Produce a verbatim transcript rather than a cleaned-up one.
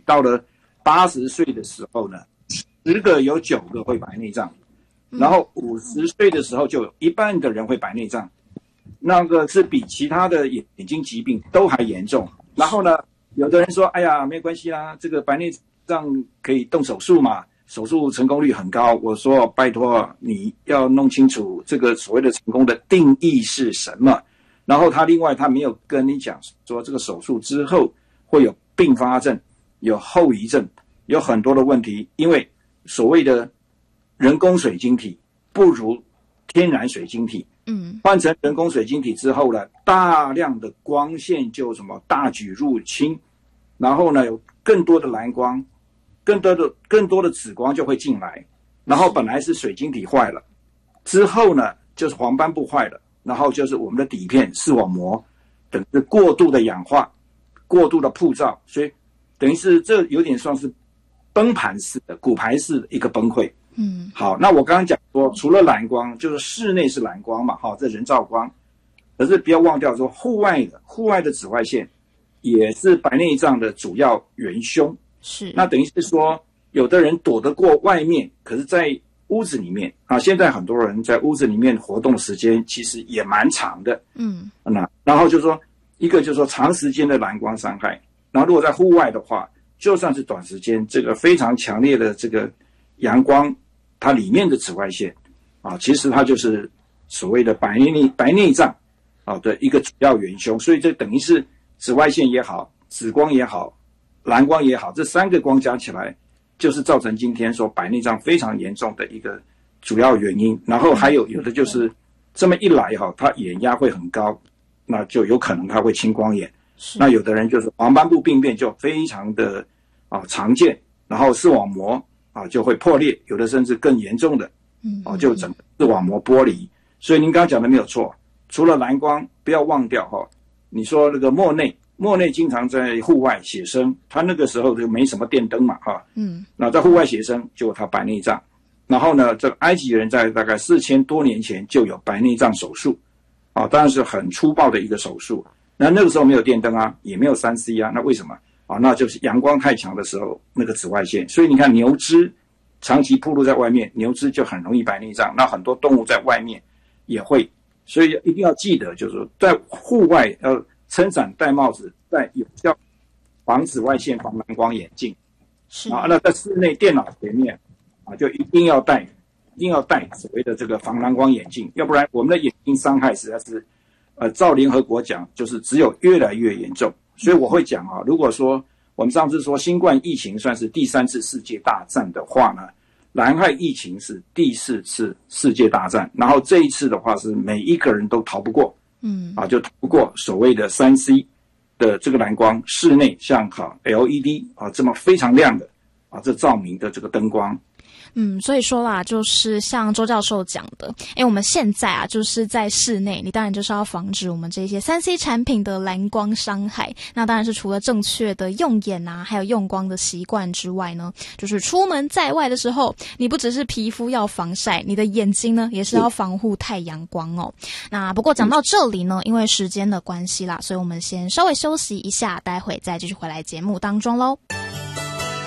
到了八十岁的时候呢，十个有九个会白内障，然后五十岁的时候就有一半的人会白内障，那个是比其他的眼睛疾病都还严重。然后呢，有的人说，哎呀，没关系啦，这个白内障可以动手术嘛，手术成功率很高。我说，拜托你要弄清楚这个所谓的成功的定义是什么。然后他另外他没有跟你讲说这个手术之后会有并发症、有后遗症、有很多的问题，因为所谓的人工水晶体不如天然水晶体。嗯，换成人工水晶体之后呢，大量的光线就什么大举入侵，然后呢有更多的蓝光、更多的更多的紫光就会进来，然后本来是水晶体坏了，之后呢就是黄斑部坏了。然后就是我们的底片视网膜等于过度的氧化、过度的曝照，所以等于是这有点算是崩盘式的骨牌式的一个崩溃。嗯，好，那我刚刚讲说，除了蓝光，就是室内是蓝光嘛，哈，这人造光，可是不要忘掉说，户外的户外的紫外线也是白内障的主要元凶。是，那等于是说，有的人躲得过外面，可是在屋子里面啊，现在很多人在屋子里面活动时间其实也蛮长的，嗯，那然后就说一个就是说长时间的蓝光伤害，然后如果在户外的话，就算是短时间，这个非常强烈的这个阳光，它里面的紫外线啊，其实它就是所谓的白内白内障啊的一个主要元凶，所以这等于是紫外线也好，紫光也好，蓝光也好，这三个光加起来，就是造成今天说白内障非常严重的一个主要原因。然后还有有的就是这么一来哈，它眼压会很高，那就有可能它会青光眼。那有的人就是黄斑部病变就非常的啊常见，然后视网膜啊就会破裂，有的甚至更严重的，啊就整个视网膜剥离。所以您刚刚讲的没有错，除了蓝光，不要忘掉哈，你说那个莫内。莫内经常在户外写生，他那个时候就没什么电灯嘛，哈，嗯，那在户外写生，结果他白内障。然后呢，这个埃及人在大概四千多年前就有白内障手术，啊，当然是很粗暴的一个手术。那那个时候没有电灯啊，也没有三 C 啊，那为什么啊？那就是阳光太强的时候，那个紫外线。所以你看牛只长期暴露在外面，牛只就很容易白内障。那很多动物在外面也会，所以一定要记得，就是说在户外要撑伞、戴帽子、戴有效防紫外线、防蓝光眼镜。是啊，那在室内电脑前面啊，就一定要戴，一定要戴所谓的这个防蓝光眼镜，要不然我们的眼睛伤害实在是，呃，照联合国讲，就是只有越来越严重。所以我会讲啊，如果说我们上次说新冠疫情算是第三次世界大战的话呢，蓝害疫情是第四次世界大战，然后这一次的话是每一个人都逃不过。嗯，啊，就逃不过所谓的三 C 的这个蓝光，室内像哈 L E D 啊这么非常亮的啊这照明的这个灯光。 嗯，所以说啦，就是像周教授讲的，诶，我们现在啊，就是在室内，你当然就是要防止我们这些 三 C 产品的蓝光伤害。那当然是除了正确的用眼啊，还有用光的习惯之外呢，就是出门在外的时候，你不只是皮肤要防晒，你的眼睛呢也是要防护太阳光哦。那不过讲到这里呢，因为时间的关系啦，所以我们先稍微休息一下，待会再继续回来节目当中咯。